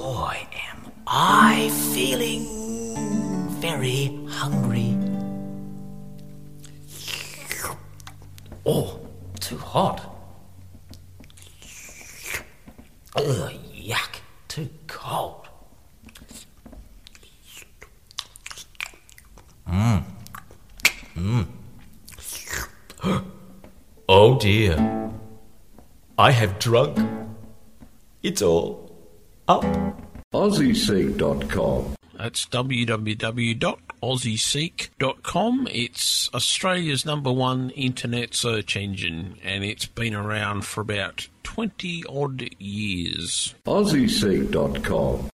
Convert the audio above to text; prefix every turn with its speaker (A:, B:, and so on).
A: boy, am I feeling very hungry. Oh, too hot. Ugh, yuck, too cold. Oh dear, I have drunk. It's all up.
B: AussieSeek.com.
C: That's www.aussieseek.com. It's Australia's #1 internet search engine, and it's been around for about 20-odd years.
B: AussieSeek.com.